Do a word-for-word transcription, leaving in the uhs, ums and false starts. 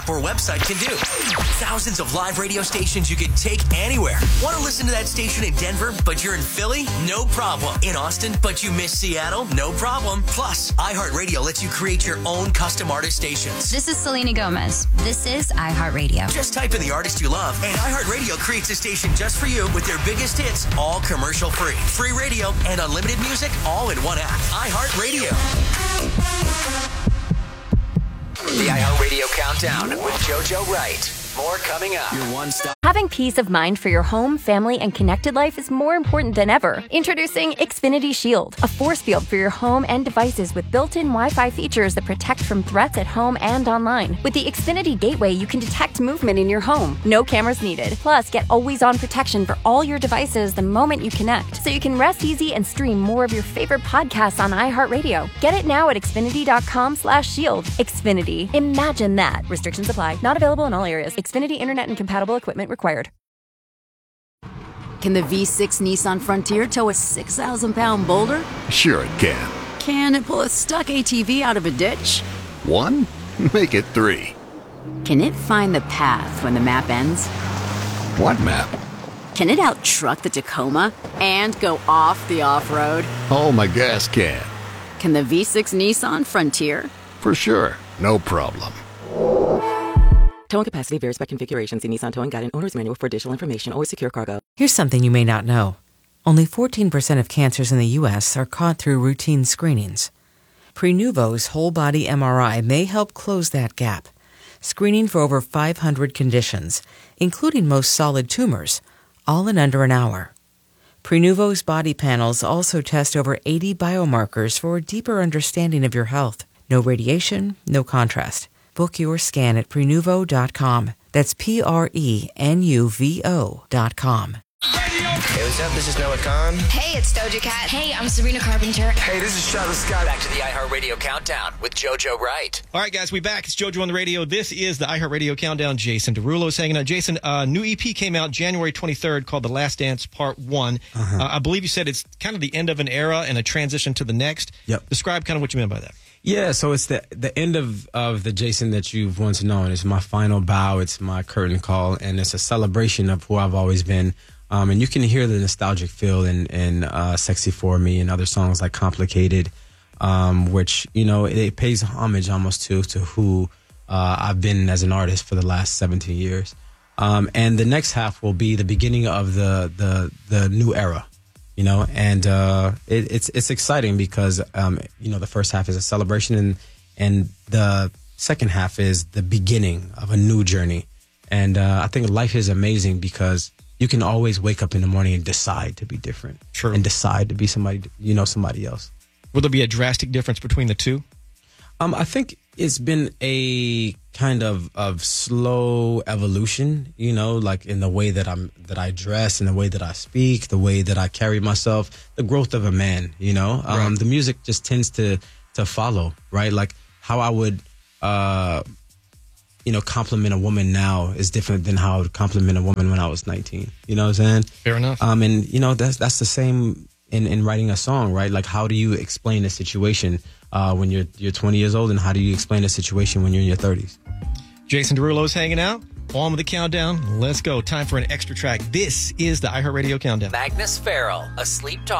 or website can do. Thousands of live radio stations you can take anywhere. Want to listen to that station in Denver, but you're in Philly? No problem. In Austin, but you miss Seattle? No problem. Plus, iHeartRadio lets you create your own custom artist stations. This is Selena Gomez. This is iHeartRadio. Just type in the artist you love, and iHeartRadio creates a station just for you with their biggest hits, all commercial free. Free radio and unlimited music all in one app. iHeartRadio. The iHeartRadio Countdown with JoJo Wright. More coming up. Your one stop. Having peace of mind for your home, family, and connected life is more important than ever. Introducing Xfinity Shield, a force field for your home and devices with built-in Wi-Fi features that protect from threats at home and online. With the Xfinity Gateway, you can detect movement in your home. No cameras needed. Plus, get always-on protection for all your devices the moment you connect, so you can rest easy and stream more of your favorite podcasts on iHeartRadio. Get it now at Xfinity.com slash shield. Xfinity. Imagine that. Restrictions apply. Not available in all areas. Xfinity Internet and compatible equipment required. Can the V six Nissan Frontier tow a six thousand pound boulder? Sure it can. Can it pull a stuck A T V out of a ditch? One? Make it three. Can it find the path when the map ends? What map? Can it out-truck the Tacoma and go off the off-road? Oh, my gas can. Can the V six Nissan Frontier? For sure. No problem. Towing capacity varies by configuration. See Nissan Towing Guide and Owner's Manual for additional information. Always secure cargo. Here's something you may not know. Only fourteen percent of cancers in the U S are caught through routine screenings. Prenuvo's whole-body M R I may help close that gap, screening for over five hundred conditions, including most solid tumors, all in under an hour. Prenuvo's body panels also test over eighty biomarkers for a deeper understanding of your health. No radiation, no contrast. Book your scan at Prenuvo dot com. That's P R E N U V O dot com. Hey, what's up? This is Noah Khan. Hey, it's Doja Cat. Hey, I'm Sabrina Carpenter. Hey, this is Travis Scott. Back to the iHeartRadio Countdown with JoJo Wright. All right, guys, we back. It's JoJo on the radio. This is the iHeartRadio Countdown. Jason Derulo's hanging out. Jason, a uh, new E P came out January twenty-third called The Last Dance Part one. Uh-huh. Uh, I believe you said it's kind of the end of an era and a transition to the next. Yep. Describe kind of what you meant by that. Yeah, so it's the the end of, of the Jason that you've once known. It's my final bow. It's my curtain call, and it's a celebration of who I've always been. Um, and you can hear the nostalgic feel in, in uh, Sexy For Me and other songs like Complicated, um, which, you know, it, it pays homage almost to, to who uh, I've been as an artist for the last seventeen years. Um, and the next half will be the beginning of the, the, the new era. You know, and uh, it, it's it's exciting because, um, you know, the first half is a celebration and and the second half is the beginning of a new journey. And uh, I think life is amazing because you can always wake up in the morning and decide to be different. True. And decide to be somebody, you know, somebody else. Will there be a drastic difference between the two? Um, I think it's been a kind of, of slow evolution, you know, like in the way that I'm that I dress, in the way that I speak, the way that I carry myself, the growth of a man, you know. Um, right. The music just tends to to follow, right? Like how I would, uh, you know, compliment a woman now is different than how I would compliment a woman when I was nineteen. You know what I'm saying? Fair enough. Um, and you know that's that's the same in in writing a song, right? Like how do you explain a situation Uh, when you're you're twenty years old, and how do you explain a situation when you're in your thirties? Jason Derulo's hanging out. On with the countdown. Let's go. Time for an extra track. This is the iHeartRadio Countdown. Magnus Farrell, Asleep Talk.